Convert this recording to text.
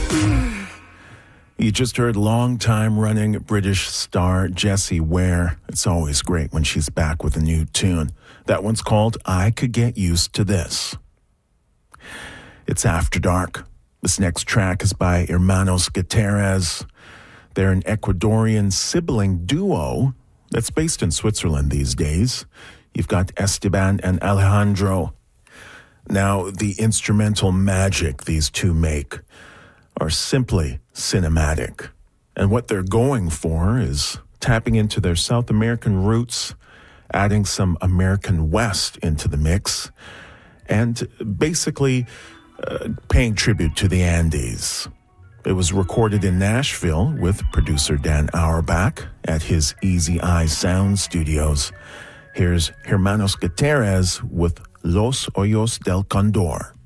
You just heard long-time-running British star Jessie Ware. It's always great when she's back with a new tune. That one's called I Could Get Used to This. It's After Dark. This next track is by Hermanos Gutierrez. They're an Ecuadorian sibling duo that's based in Switzerland these days. You've got Esteban and Alejandro. Now, the instrumental magic these two make are simply cinematic. And what they're going for is tapping into their South American roots, adding some American West into the mix, and basically paying tribute to the Andes. It was recorded in Nashville with producer Dan Auerbach at his Easy Eye Sound Studios. Here's Hermanos Gutierrez with Los Hoyos del Condor.